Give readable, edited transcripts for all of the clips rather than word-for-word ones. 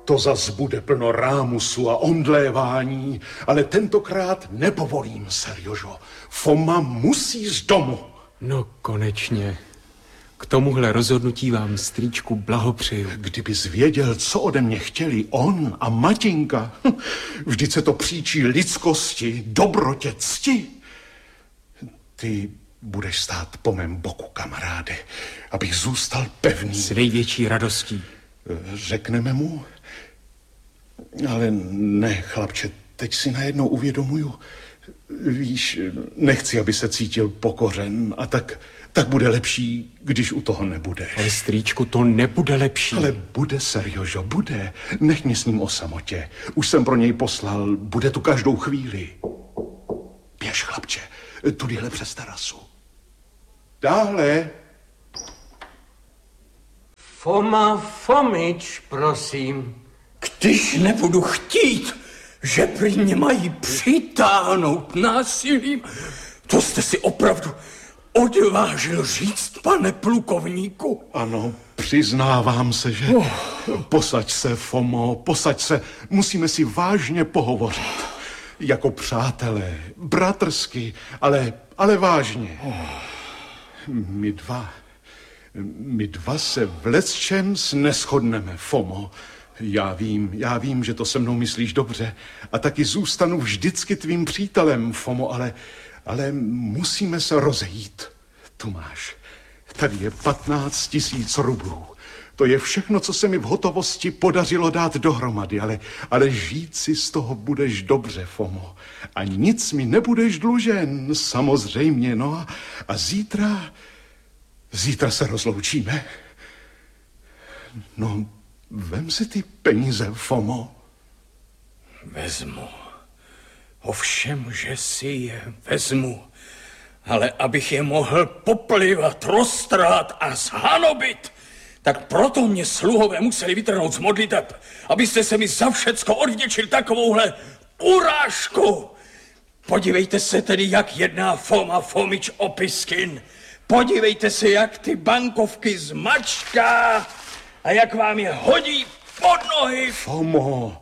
To zas bude plno rámusu a omdlévání, ale tentokrát nepovolím, Serjožo. Foma musí z domu. No konečně. K tomuhle rozhodnutí vám, strýčku, blahopřeju. Kdybys věděl, co ode mě chtěli on a Matinka. Vždyť se to příčí lidskosti, dobrotě, cti. Ty budeš stát po mém boku, kamaráde, abych zůstal pevný. S největší radostí. Řekneme mu? Ale ne, chlapče, teď si najednou uvědomuju. Víš, nechci, aby se cítil pokořen a tak bude lepší, když u toho nebude. Ale strýčku, to nebude lepší. Ale bude, Serjožo, bude. Nech mě s ním o samotě. Už jsem pro něj poslal, bude tu každou chvíli. Běž, chlapče, tudyhle přes terasu. Dále. Foma Fomič, prosím. Když nebudu chtít, že prý mě mají přitáhnout násilím, to jste si opravdu odvážil říct, pane plukovníku? Ano, přiznávám se, že... Posaď se, Fomo, posaď se. Musíme si vážně pohovořit. Jako přátelé, bratrsky, ale vážně. My dva se v lecčems neshodneme, Fomo. Já vím, že to se mnou myslíš dobře a taky zůstanu vždycky tvým přítelem, Fomo, ale musíme se rozejít. Tu máš. Tady je 15 000 rublů. To je všechno, co se mi v hotovosti podařilo dát dohromady, ale žít si z toho budeš dobře, Fomo. A nic mi nebudeš dlužen, samozřejmě, no. A zítra se rozloučíme. No, vem si ty peníze, Fomo. Vezmu. Ovšem, že si je vezmu. Ale abych je mohl poplivat, roztrhat a zhanobit, tak proto mě sluhové museli vytrhnout z modliteb, abyste se mi za všecko odvděčil takovouhle urážku. Podívejte se tedy, jak jedná Foma Fomič Opiskin. Podívejte se, jak ty bankovky zmačká a jak vám je hodí pod nohy. Fomo,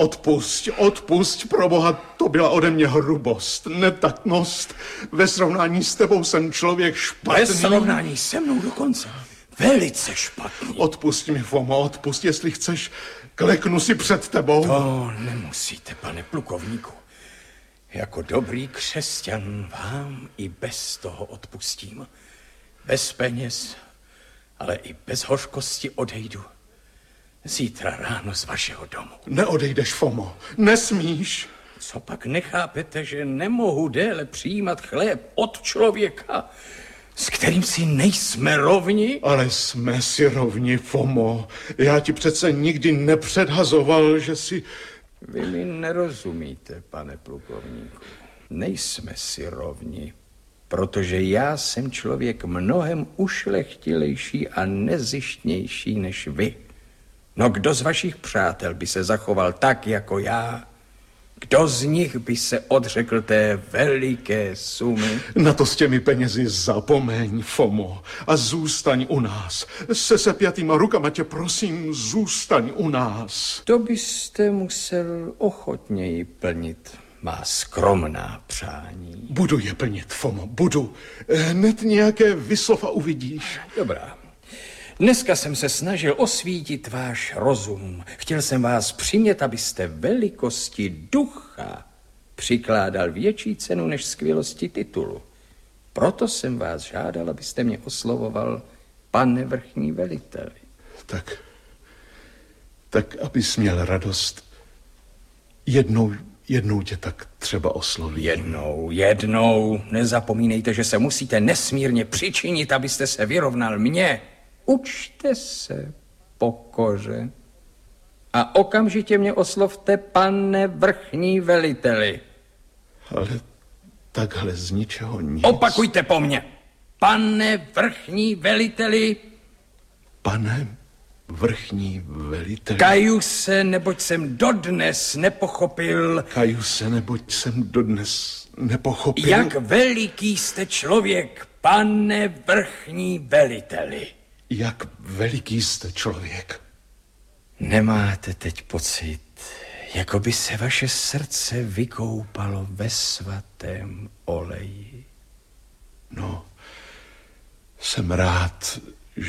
odpusť, proboha, to byla ode mě hrubost, netaktnost. Ve srovnání s tebou jsem člověk špatný. Ve srovnání se mnou dokonce velice špatný. Odpusť mi, Fomo, odpusť, jestli chceš, kleknu si před tebou. To nemusíte, pane plukovníku. Jako dobrý křesťan vám i bez toho odpustím. Bez peněz, ale i bez hořkosti odejdu. Zítra ráno z vašeho domu. Neodejdeš, Fomo, nesmíš. Co pak nechápete, že nemohu déle přijímat chléb od člověka, s kterým si nejsme rovni? Ale jsme si rovni, Fomo. Já ti přece nikdy nepředhazoval, že si... Vy mi nerozumíte, pane plukovníku. Nejsme si rovni, protože já jsem člověk mnohem ušlechtilejší a nezištnější než vy. No kdo z vašich přátel by se zachoval tak jako já? Kdo z nich by se odřekl té veliké sumy? Na to s těmi penězi zapomeň, Fomo, a zůstaň u nás. Se sepjatýma rukama tě prosím, zůstaň u nás. To byste musel ochotněji plnit má skromná přání. Budu je plnit, Fomo, budu. Hned nějaké vyslova uvidíš. Dobrá. Dneska jsem se snažil osvítit váš rozum. Chtěl jsem vás přimět, abyste velikosti ducha přikládal větší cenu než skvělosti titulu. Proto jsem vás žádal, abyste mě oslovoval pane vrchní veliteli. Tak abys měl radost. Jednou tě tak třeba osloví. Jednou. Nezapomínejte, že se musíte nesmírně přičinit, abyste se vyrovnal mně. Učte se pokoře a okamžitě mě oslovte pane vrchní veliteli. Ale takhle z ničeho nic. Opakujte po mně. Pane vrchní veliteli. Pane vrchní veliteli. Kaju se, neboť jsem dodnes nepochopil. Jak veliký jste člověk, pane vrchní veliteli. Jak veliký jste člověk? Nemáte teď pocit, jako by se vaše srdce vykoupalo ve svatém oleji? No, jsem rád,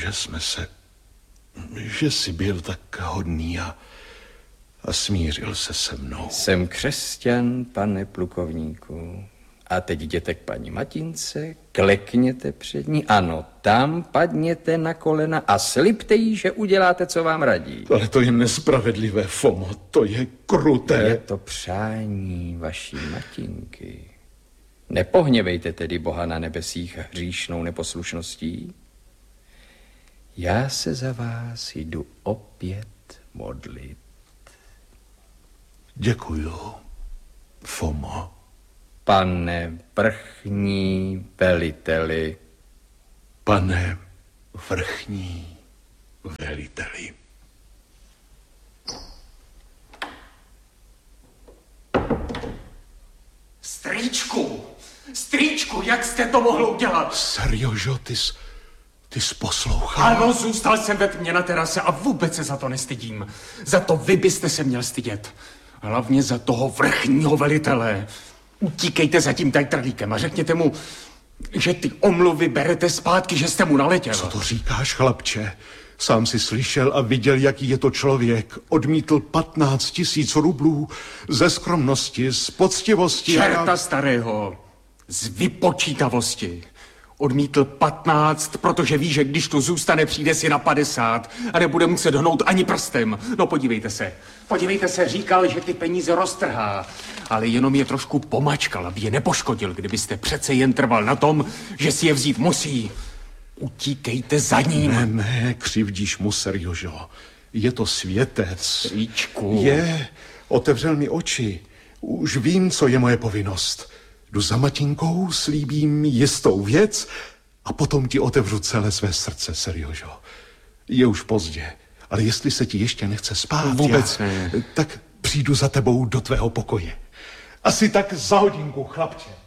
že jsi byl tak hodný a smířil se mnou. Jsem křesťan, pane plukovníku. A teď jděte k paní Matince, klekněte před ní, ano, tam padněte na kolena a slibte jí, že uděláte, co vám radí. Ale to je nespravedlivé, Fomo, to je kruté. Je to přání vaší matinky. Nepohněvejte tedy Boha na nebesích hříšnou neposlušností. Já se za vás jdu opět modlit. Děkuju, Fomo. Pane vrchní veliteli. Pane vrchní veliteli. Strýčku, jak jste to mohl udělat? Serjožo, ty jsi poslouchal? Ano, zůstal jsem ve tmě na terase a vůbec se za to nestydím. Za to vy byste se měl stydět. Hlavně za toho vrchního velitele. Utíkejte za tím tajtrlíkem a řekněte mu, že ty omluvy berete zpátky, že jste mu naletěl. Co to říkáš, chlapče? Sám si slyšel a viděl, jaký je to člověk. Odmítl 15 000 rublů ze skromnosti, z poctivosti. Čerta starého, z vypočítavosti. Odmítl 15, protože ví, že když tu zůstane, přijde si na 50 a nebude muset hnout ani prstem. No podívejte se, říkal, že ty peníze roztrhá, ale jenom je trošku pomačkal, aby je nepoškodil, kdybyste přece jen trval na tom, že si je vzít musí. Utíkejte za ním. Ne, křivdíš mu, Serjožo. Je to světec. Strýčku. Otevřel mi oči. Už vím, co je moje povinnost. Jdu za Matinkou, slíbím jistou věc a potom ti otevřu celé své srdce, Serjožo. Je už pozdě, ale jestli se ti ještě nechce spát, Vůbec ne. tak přijdu za tebou do tvého pokoje. Asi tak za hodinku, chlapče.